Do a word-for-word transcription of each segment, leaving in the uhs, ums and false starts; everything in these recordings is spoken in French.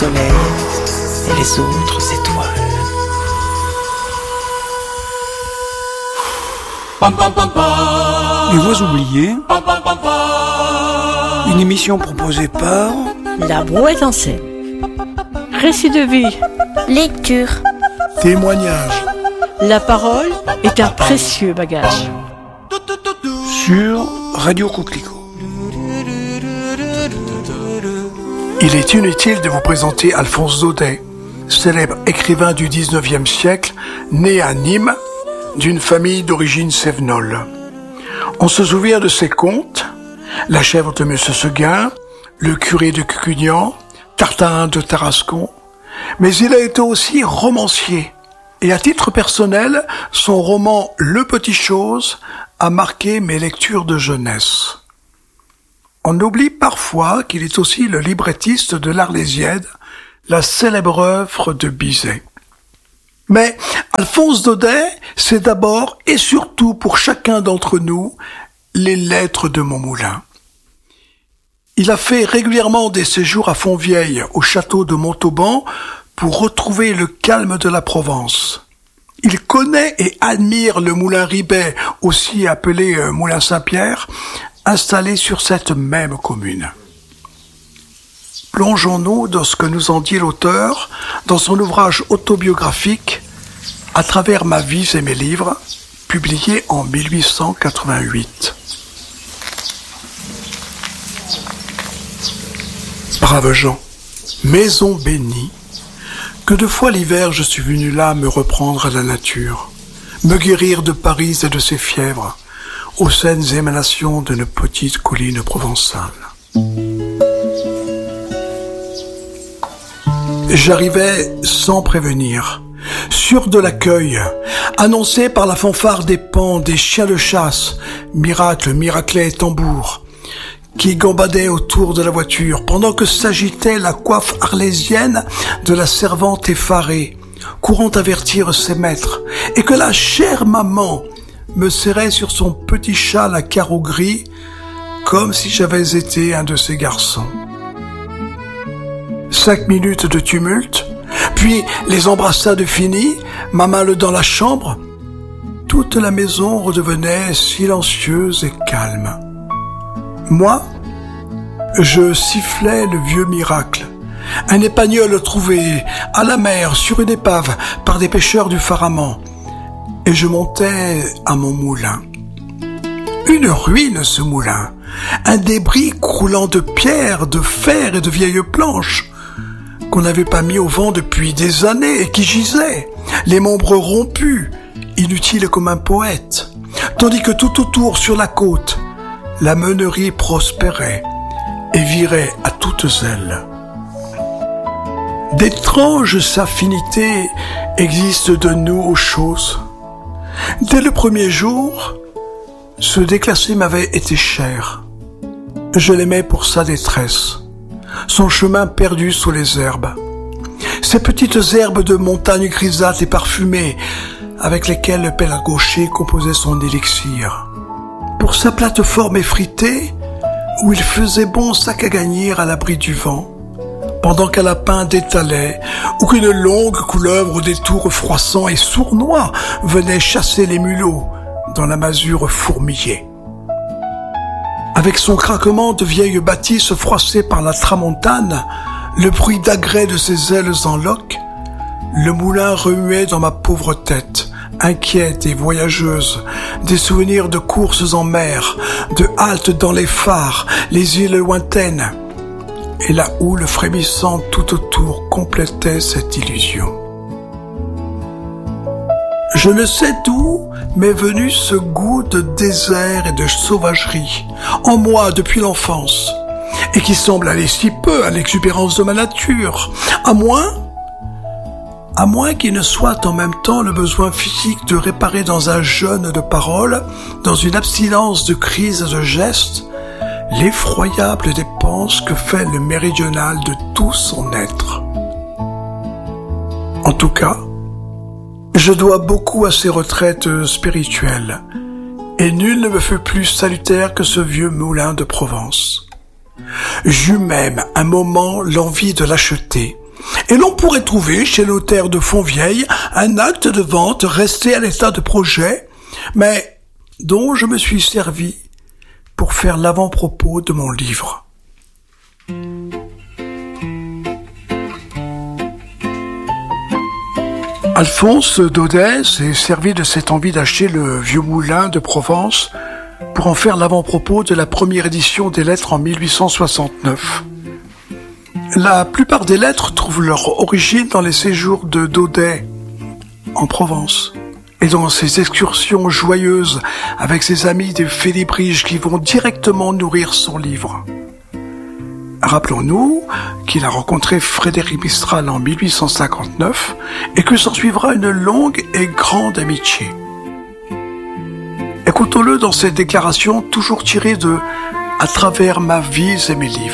soleil et les autres étoiles. Les Voix oubliées, une émission proposée par La Brouette en scène. Récit de vie, lecture, témoignage. La parole est un précieux bagage. Sur Radio Coquelicot. Il est inutile de vous présenter Alphonse Daudet, célèbre écrivain du dix-neuvième siècle, né à Nîmes, d'une famille d'origine cévenole. On se souvient de ses contes, La chèvre de Monsieur Seguin, Le curé de Cucugnan, Tartarin de Tarascon, mais il a été aussi romancier. Et à titre personnel, son roman Le Petit Chose a marqué mes lectures de jeunesse. On oublie parfois qu'il est aussi le librettiste de l'Arlésienne, la célèbre œuvre de Bizet. Mais Alphonse Daudet, c'est d'abord et surtout pour chacun d'entre nous les lettres de Montmoulin. Il a fait régulièrement des séjours à Fontvieille, au château de Montauban, pour retrouver le calme de la Provence. Il connaît et admire le moulin Ribet, aussi appelé euh, moulin Saint-Pierre, installé sur cette même commune. Plongeons-nous dans ce que nous en dit l'auteur dans son ouvrage autobiographique « À travers ma vie et mes livres », publié en mille huit cent quatre-vingt-huit. Braves gens, maison bénie, que de fois l'hiver je suis venu là me reprendre à la nature, me guérir de Paris et de ses fièvres, aux saines émanations d'une petite colline provençale. J'arrivais sans prévenir, sûr de l'accueil, annoncé par la fanfare des paons, des chiens de chasse, miracle, miraclet et tambour, qui gambadaient autour de la voiture, pendant que s'agitait la coiffe arlésienne de la servante effarée, courant avertir ses maîtres, et que la chère maman me serrait sur son petit châle à carreaux gris, comme si j'avais été un de ces garçons. Cinq minutes de tumulte, puis les embrassades finies, ma malle dans la chambre, toute la maison redevenait silencieuse et calme. Moi, je sifflais le vieux miracle, un épagnol trouvé à la mer sur une épave par des pêcheurs du Faraman, et je montais à mon moulin. Une ruine, ce moulin, un débris croulant de pierres, de fer et de vieilles planches, qu'on n'avait pas mis au vent depuis des années et qui gisait, les membres rompus, inutiles comme un poète, tandis que tout autour sur la côte, la meunerie prospérait et virait à toutes ailes. D'étranges affinités existent de nous aux choses. Dès le premier jour, se déclasser m'avait été cher. Je l'aimais pour sa détresse, son chemin perdu sous les herbes, ces petites herbes de montagne grisâtres et parfumées avec lesquelles le pèlerin gaucher composait son élixir, pour sa plateforme effritée où il faisait bon sac à gagner à l'abri du vent, pendant qu'un lapin détalait ou qu'une longue couleuvre au détour froissant et sournois venait chasser les mulots dans la masure fourmillée. Avec son craquement de vieilles bâtisses froissées par la tramontane, le bruit d'agrès de ses ailes en loques, le moulin remuait dans ma pauvre tête, inquiète et voyageuse, des souvenirs de courses en mer, de haltes dans les phares, les îles lointaines, et la houle frémissante tout autour complétait cette illusion. Je ne sais d'où m'est venu ce goût de désert et de sauvagerie, en moi depuis l'enfance, et qui semble aller si peu à l'exubérance de ma nature, à moins, à moins qu'il ne soit en même temps le besoin physique de réparer dans un jeûne de paroles, dans une abstinence de crises et de gestes, l'effroyable dépense que fait le méridional de tout son être. En tout cas, je dois beaucoup à ces retraites spirituelles, et nul ne me fut plus salutaire que ce vieux moulin de Provence. J'eus même un moment l'envie de l'acheter, Et l'on pourrait trouver chez le notaire de Fontvieille un acte de vente resté à l'état de projet, mais dont je me suis servi pour faire l'avant-propos de mon livre. Alphonse Daudet s'est servi de cette envie d'acheter le vieux moulin de Provence pour en faire l'avant-propos de la première édition des lettres en mille huit cent soixante-neuf. La plupart des lettres trouvent leur origine dans les séjours de Daudet en Provence et dans ses excursions joyeuses avec ses amis des Félibriges qui vont directement nourrir son livre. Rappelons-nous qu'il a rencontré Frédéric Mistral en mille huit cent cinquante-neuf et que s'en suivra une longue et grande amitié. Écoutons-le dans cette déclaration toujours tirée de « À travers ma vie et mes livres ».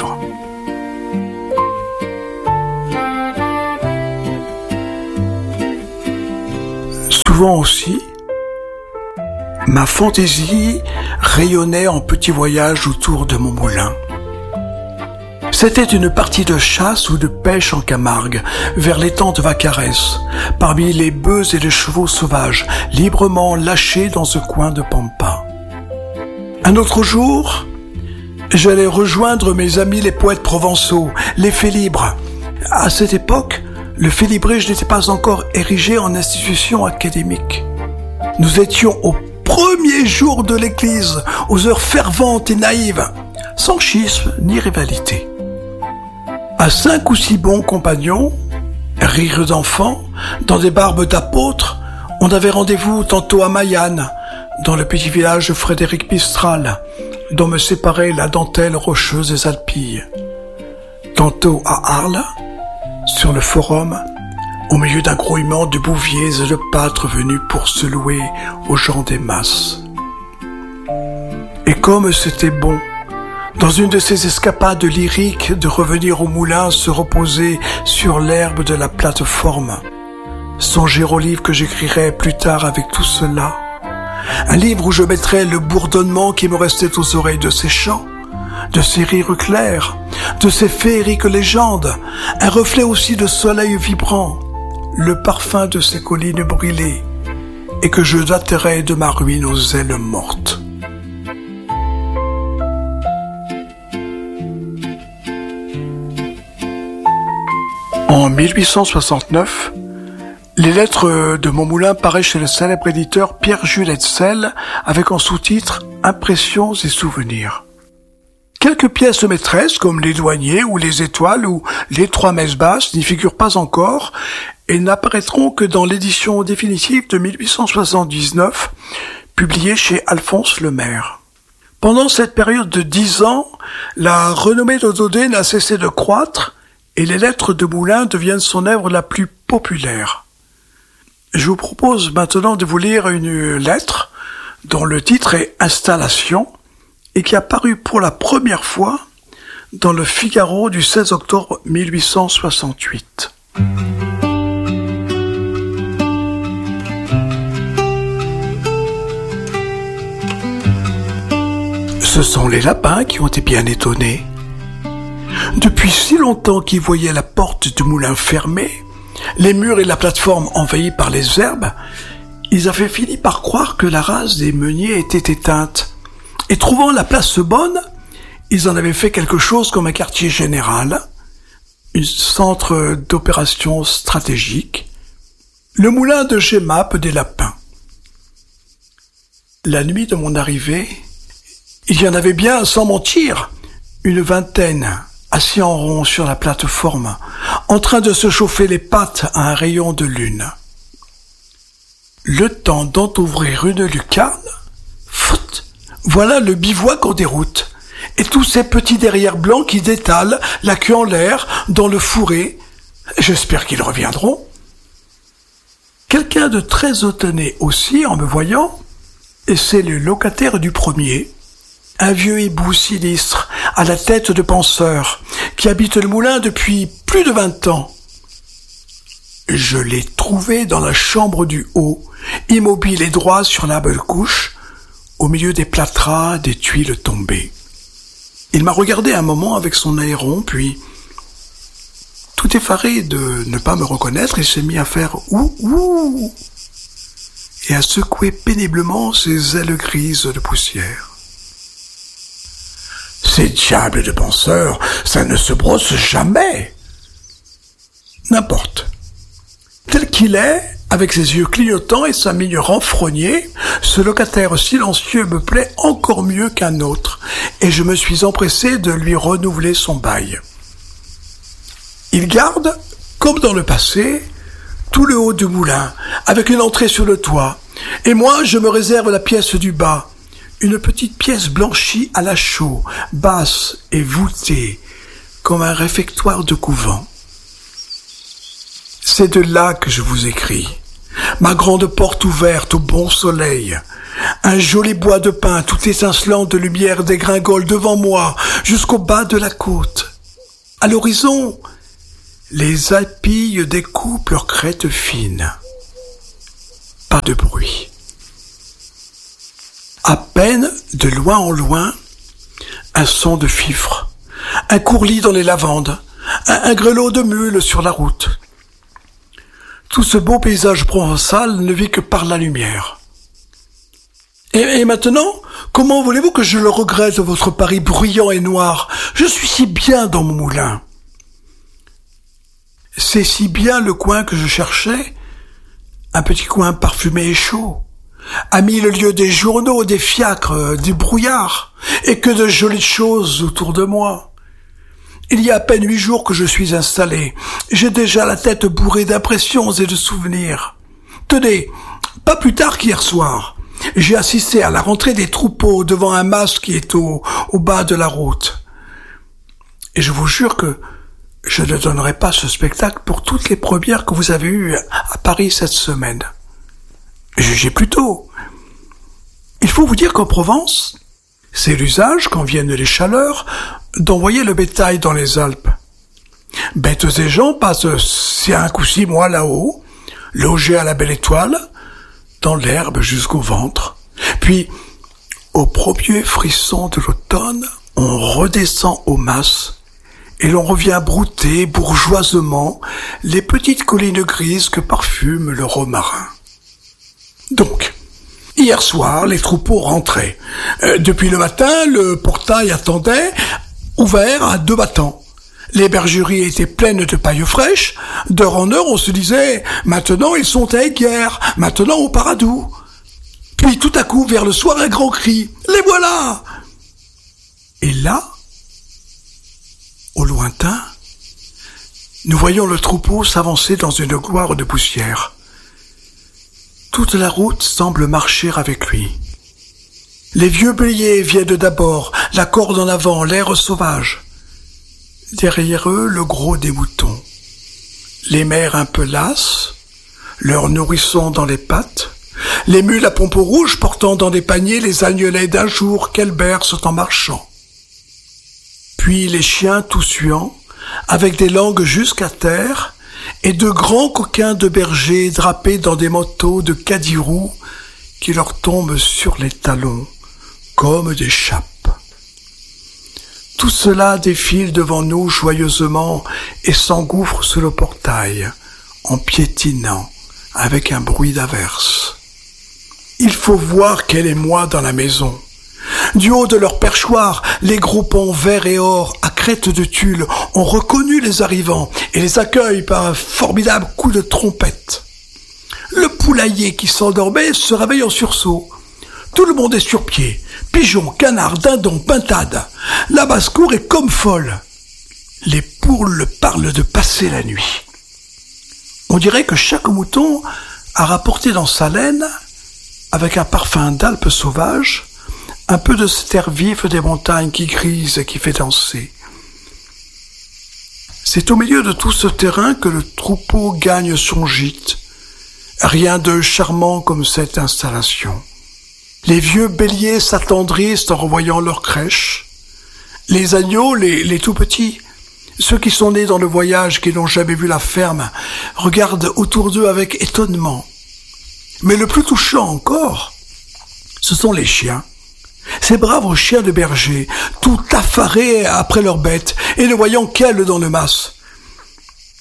Souvent aussi, ma fantaisie rayonnait en petits voyages autour de mon moulin. C'était une partie de chasse ou de pêche en Camargue, vers l'étang de Vacarès, parmi les bœufs et les chevaux sauvages, librement lâchés dans ce coin de Pampa. Un autre jour, j'allais rejoindre mes amis les poètes provençaux, les Félibres. À cette époque, le Félibrige n'était pas encore érigé en institution académique. Nous étions au premier jour de l'église, aux heures ferventes et naïves, sans schisme ni rivalité. À cinq ou six bons compagnons, rires d'enfants, dans des barbes d'apôtres, on avait rendez-vous tantôt à Mayanne, dans le petit village de Frédéric Mistral, dont me séparait la dentelle rocheuse des Alpilles. Tantôt à Arles, sur le forum, au milieu d'un grouillement de bouviers et de pâtres venus pour se louer aux gens des masses. Et comme c'était bon, dans une de ces escapades lyriques, de revenir au moulin se reposer sur l'herbe de la plateforme, songer au livre que j'écrirai plus tard avec tout cela, un livre où je mettrai le bourdonnement qui me restait aux oreilles de ces chants, de ces rires clairs, de ces féeriques légendes, un reflet aussi de soleil vibrant, le parfum de ces collines brûlées, et que je daterai de ma ruine aux ailes mortes. En mille huit cent soixante-neuf, les lettres de mon moulin paraissent chez le célèbre éditeur Pierre-Jules Hetzel avec en sous-titre « Impressions et souvenirs ». Quelques pièces maîtresses comme les douaniers ou les étoiles ou les trois messes basses n'y figurent pas encore et n'apparaîtront que dans l'édition définitive de mille huit cent soixante-dix-neuf, publiée chez Alphonse Lemaire. Pendant cette période de dix ans, la renommée de Daudet n'a cessé de croître et les lettres de Moulin deviennent son œuvre la plus populaire. Je vous propose maintenant de vous lire une lettre dont le titre est « Installation » et qui a paru pour la première fois dans le Figaro du seize octobre mille huit cent soixante-huit. Ce sont les lapins qui ont été bien étonnés. Depuis si longtemps qu'ils voyaient la porte du moulin fermée, les murs et la plateforme envahis par les herbes, ils avaient fini par croire que la race des meuniers était éteinte. Et trouvant la place bonne, ils en avaient fait quelque chose comme un quartier général, un centre d'opération stratégique, le moulin de Gemap des lapins. La nuit de mon arrivée, il y en avait bien, sans mentir, une vingtaine, assis en rond sur la plateforme, en train de se chauffer les pattes à un rayon de lune. Le temps d'entrouvrir une lucarne, fout, voilà le bivouac en déroute, et tous ces petits derrières blancs qui détalent, la queue en l'air, dans le fourré. J'espère qu'ils reviendront. Quelqu'un de très étonné aussi en me voyant, et c'est le locataire du premier, un vieux hibou sinistre, à la tête de penseur, qui habite le moulin depuis plus de vingt ans. Je l'ai trouvé dans la chambre du haut, immobile et droit sur la belle couche, au milieu des plâtras, des tuiles tombées. Il m'a regardé un moment avec son aéron, puis, Tout effaré de ne pas me reconnaître, il s'est mis à faire ouh ouh et à secouer péniblement ses ailes grises de poussière. Ces diables de penseurs, ça ne se brosse jamais. N'importe. Tel qu'il est, avec ses yeux clignotants et sa mine renfrognée, ce locataire silencieux me plaît encore mieux qu'un autre, et je me suis empressé de lui renouveler son bail. Il garde, comme dans le passé, tout le haut du moulin, avec une entrée sur le toit, et moi je me réserve la pièce du bas, une petite pièce blanchie à la chaux, basse et voûtée, comme un réfectoire de couvent. C'est de là que je vous écris. Ma grande porte ouverte au bon soleil. Un joli bois de pin tout étincelant de lumière dégringole devant moi jusqu'au bas de la côte. À l'horizon, les alpilles découpent leurs crêtes fines. Pas de bruit. À peine, de loin en loin, un son de fifre, un courlis dans les lavandes, un, un grelot de mules sur la route. Tout ce beau paysage provençal ne vit que par la lumière. Et, et maintenant, comment voulez-vous que je le regrette, votre Paris bruyant et noir? Je suis si bien dans mon moulin. C'est si bien le coin que je cherchais, un petit coin parfumé et chaud, à mille lieues des journaux, des fiacres, des brouillards, et que de jolies choses autour de moi. Il y a à peine huit jours que je suis installé. J'ai déjà la tête bourrée d'impressions et de souvenirs. Tenez, pas plus tard qu'hier soir, j'ai assisté à la rentrée des troupeaux devant un mas qui est au, au bas de la route. Et je vous jure que je ne donnerai pas ce spectacle pour toutes les premières que vous avez eues à Paris cette semaine. Jugez plutôt. Il faut vous dire qu'en Provence, c'est l'usage, quand viennent les chaleurs, d'envoyer le bétail dans les Alpes. Bêtes et gens passent cinq ou six mois là-haut, logés à la belle étoile, dans l'herbe jusqu'au ventre. Puis, au premier frisson de l'automne, on redescend au mas, et l'on revient brouter bourgeoisement les petites collines grises que parfume le romarin. Donc, hier soir, les troupeaux rentraient. Euh, depuis le matin, le portail attendait, ouvert à deux battants. Les bergeries étaient pleines de paille fraîche. D'heure en heure, on se disait « Maintenant, ils sont à Aiguerre, maintenant au Paradou ». Puis tout à coup, vers le soir, un grand cri « Les voilà !» Et là, au lointain, nous voyons le troupeau s'avancer dans une gloire de poussière. Toute la route semble marcher avec lui. Les vieux béliers viennent d'abord, la corde en avant, l'air sauvage. Derrière eux, le gros des moutons. Les mères un peu lasses, leurs nourrissons dans les pattes, les mules à pompeau rouge portant dans des paniers les agnelets d'un jour qu'elles bercent en marchant. Puis les chiens tout suants, avec des langues jusqu'à terre, et de grands coquins de berger drapés dans des manteaux de cadirou qui leur tombent sur les talons comme des chapes. Tout cela défile devant nous joyeusement et s'engouffre sous le portail, en piétinant avec un bruit d'averse. Il faut voir quel est moi dans la maison. Du haut de leur perchoir, les gros pans vert et or à crête de tulle ont reconnu les arrivants et les accueillent par un formidable coup de trompette. Le poulailler qui s'endormait se réveille en sursaut. Tout le monde est sur pied. Pigeons, canards, dindons, pintades. La basse-cour est comme folle. Les poules parlent de passer la nuit. On dirait que chaque mouton a rapporté dans sa laine, avec un parfum d'Alpes sauvages, un peu de cet air vif des montagnes qui grise et qui fait danser. C'est au milieu de tout ce terrain que le troupeau gagne son gîte. Rien de charmant comme cette installation. Les vieux béliers s'attendrissent en revoyant leur crèche. Les agneaux, les, les tout petits, ceux qui sont nés dans le voyage, qui n'ont jamais vu la ferme, regardent autour d'eux avec étonnement. Mais le plus touchant encore, ce sont les chiens. Ces braves chiens de berger, tout affarés après leurs bêtes, et ne voyant qu'elles dans le mas.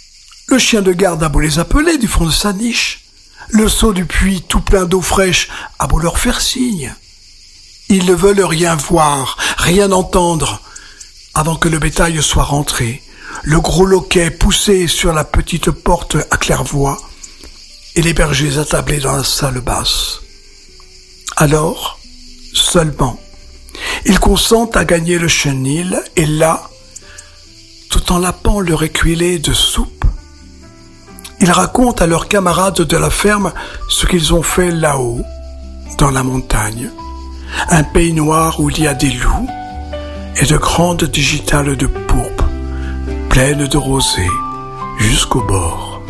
Le chien de garde a beau les appeler du fond de sa niche. Le seau du puits tout plein d'eau fraîche a beau leur faire signe. Ils ne veulent rien voir, rien entendre. Avant que le bétail soit rentré, le gros loquet poussé sur la petite porte à claire-voie et les bergers attablés dans la salle basse. Alors, seulement, ils consentent à gagner le chenil et là, tout en lapant leur écuellé de soupe, ils racontent à leurs camarades de la ferme ce qu'ils ont fait là-haut, dans la montagne, un pays noir où il y a des loups et de grandes digitales de pourpre, pleines de rosée jusqu'au bord.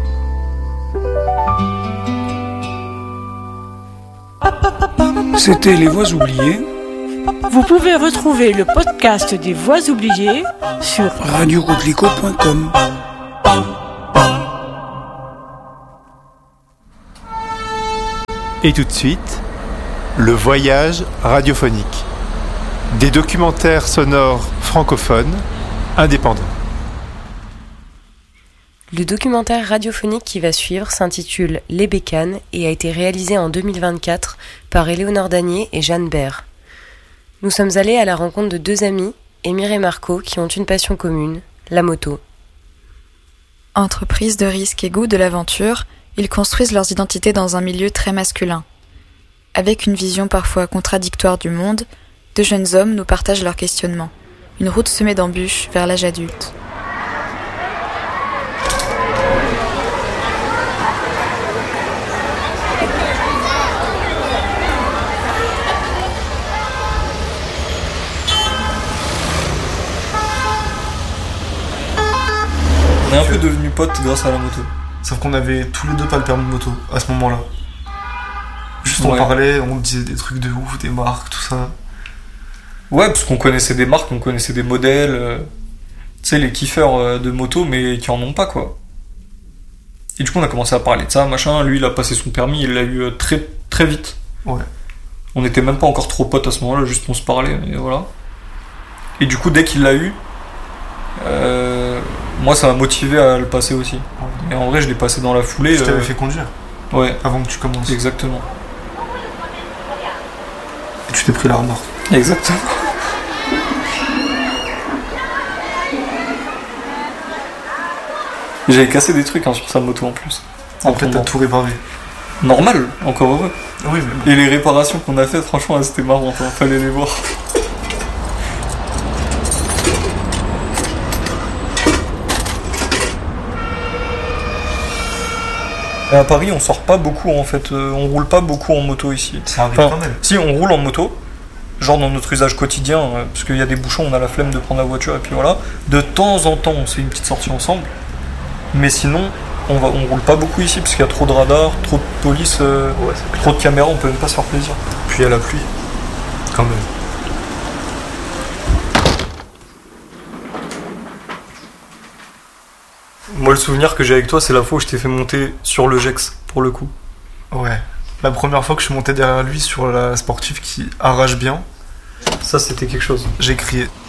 C'était Les Voix oubliées. Vous pouvez retrouver le podcast des Voix oubliées sur radio coquelicot point com. Et tout de suite, le voyage radiophonique. Des documentaires sonores francophones indépendants. Le documentaire radiophonique qui va suivre s'intitule Les Bécanes et a été réalisé en deux mille vingt-quatre par Éléonore Danier et Jeanne Baird. Nous sommes allés à la rencontre de deux amis, Émir et Marco, qui ont une passion commune, la moto. Entre prise de risque et goût de l'aventure, ils construisent leurs identités dans un milieu très masculin. Avec une vision parfois contradictoire du monde, deux jeunes hommes nous partagent leurs questionnements. Une route semée d'embûches vers l'âge adulte. On est un peu devenus potes grâce à la moto. Sauf qu'on avait tous les deux pas le permis de moto à ce moment-là. Juste on Ouais. parlait, on disait des trucs de ouf, des marques, tout ça. Ouais, parce qu'on connaissait des marques, on connaissait des modèles. euh, Tu sais, les kiffeurs euh, de moto, mais qui en ont pas, quoi. Et du coup, on a commencé à parler de ça, machin. Lui, il a passé son permis, il l'a eu euh, très, très vite. Ouais. On était même pas encore trop potes à ce moment-là, juste on se parlait, et voilà. Et du coup, dès qu'il l'a eu, euh, moi, ça m'a motivé à le passer aussi. Et en vrai, je l'ai passé dans la foulée. Je t'avais euh, fait conduire Ouais, avant que tu commences. exactement. Et tu t'es pris la remorque. Exactement. J'avais cassé des trucs hein, sur sa moto en plus. En Après, t'as tombant. tout réparé. Normal, encore heureux. Oui, mais bon. Et les réparations qu'on a faites, franchement, elles, c'était marrant, hein, fallait les voir. Et à Paris, on sort pas beaucoup en fait, euh, on roule pas beaucoup en moto ici. Ça arrive Enfin, quand même. Si, on roule en moto, genre dans notre usage quotidien, euh, parce qu'il y a des bouchons, on a la flemme de prendre la voiture, et puis voilà. De temps en temps, on se fait une petite sortie ensemble. Mais sinon, on, va, on roule pas beaucoup ici, parce qu'il y a trop de radars, trop de police, euh, Ouais, c'est clair. trop de caméras, on peut même pas se faire plaisir. Puis il y a la pluie. Quand même. Moi, le souvenir que j'ai avec toi, c'est la fois où je t'ai fait monter sur le Gex, pour le coup. Ouais. La première fois que je suis monté derrière lui sur la sportive qui arrache bien, Ça, c'était quelque chose. j'ai crié.